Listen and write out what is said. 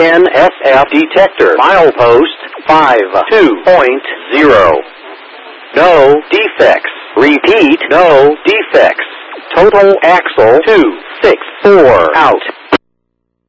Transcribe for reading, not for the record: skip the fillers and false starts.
NSF detector. Milepost 52.0. No defects. Repeat, no defects. Total axle 264 out.